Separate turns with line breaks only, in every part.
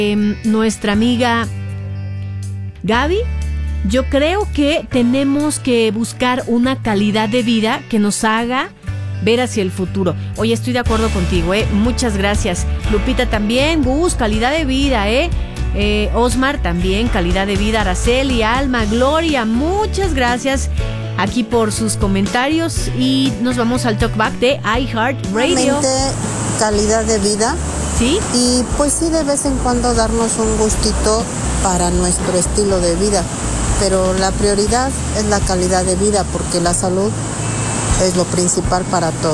nuestra amiga Gaby, yo creo que tenemos que buscar una calidad de vida que nos haga ver hacia el futuro. Oye, estoy de acuerdo contigo, muchas gracias. Lupita también, Gus, calidad de vida, Osmar también, calidad de vida. Araceli, Alma, Gloria, muchas gracias aquí por sus comentarios. Y nos vamos al talkback de iHeartRadio.
Calidad de vida.
¿Sí?
Y pues sí, de vez en cuando darnos un gustito para nuestro estilo de vida. Pero la prioridad es la calidad de vida, porque la salud es lo principal para todo.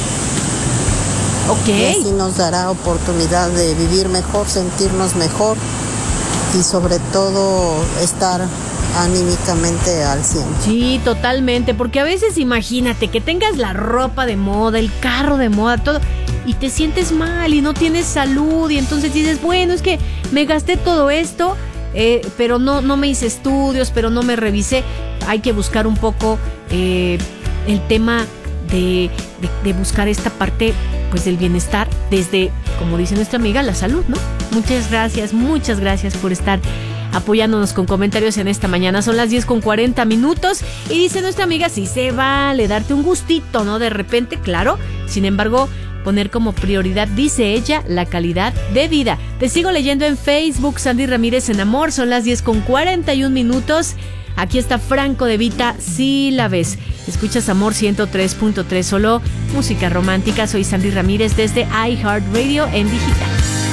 Ok.
Y así nos dará oportunidad de vivir mejor, sentirnos mejor y sobre todo estar anímicamente al 100.
Sí, totalmente, porque a veces imagínate que tengas la ropa de moda, el carro de moda, todo, y te sientes mal y no tienes salud, y entonces dices, bueno, es que me gasté todo esto, pero no me hice estudios, pero no me revisé. Hay que buscar un poco el tema de buscar esta parte pues del bienestar desde, como dice nuestra amiga, la salud, ¿no? Muchas gracias por estar apoyándonos con comentarios en esta mañana. Son las 10:40 y dice nuestra amiga, sí se vale darte un gustito, ¿no? De repente, claro, sin embargo, poner como prioridad, dice ella, la calidad de vida. Te sigo leyendo en Facebook, Sandy Ramírez en Amor, son las 10:41. Aquí está Franco de Vita, si la ves. Escuchas Amor 103.3, solo música romántica. Soy Sandy Ramírez desde iHeartRadio en digital.